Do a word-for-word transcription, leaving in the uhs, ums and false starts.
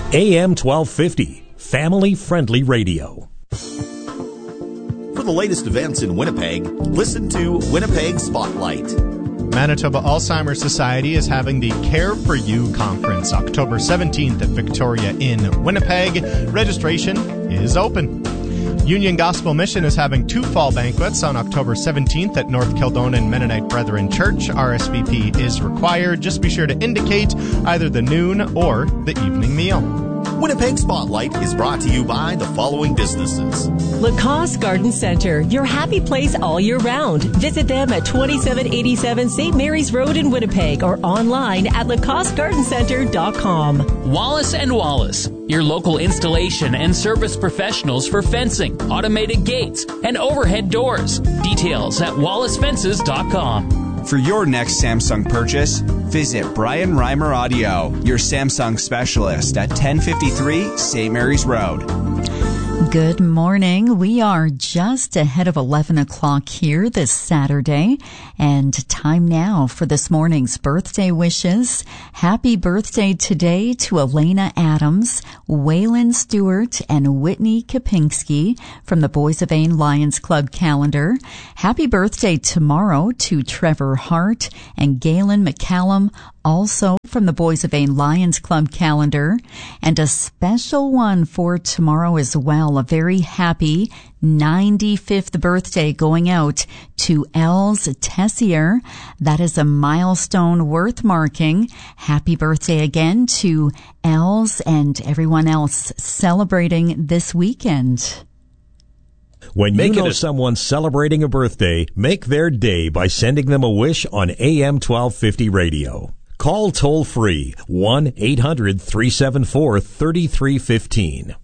A M twelve fifty, family-friendly radio. For the latest events in Winnipeg, listen to Winnipeg Spotlight. Manitoba Alzheimer's Society is having the Care for You Conference October seventeenth at Victoria in Winnipeg. Registration is open. Union Gospel Mission is having two fall banquets on October seventeenth at North Kildonan Mennonite Brethren Church. R S V P is required. Just be sure to indicate either the noon or the evening meal. Winnipeg Spotlight is brought to you by the following businesses. Lacoste Garden Center, your happy place all year round. Visit them at twenty-seven eighty-seven Saint Mary's Road in Winnipeg or online at lacoste garden center dot com. Wallace and Wallace, your local installation and service professionals for fencing, automated gates, and overhead doors. Details at wallace fences dot com. For your next Samsung purchase, visit Brian Reimer Audio, your Samsung specialist at ten fifty-three Saint Mary's Road. Good morning. We are just ahead of eleven o'clock here this Saturday, and time now for this morning's birthday wishes. Happy birthday today to Elena Adams, Waylon Stewart, and Whitney Kapinski from the Boys of Ain Lions Club calendar. Happy birthday tomorrow to Trevor Hart and Galen McCallum, also from the Boys of Ain Lions Club calendar. And a special one for tomorrow as well. A very happy ninety-fifth birthday going out to Els Tessier. That is a milestone worth marking. Happy birthday again to Els and everyone else celebrating this weekend. When you Make know it a- someone's celebrating a birthday, make their day by sending them a wish on A M twelve fifty radio. Call toll-free one eight hundred three seven four three three one five.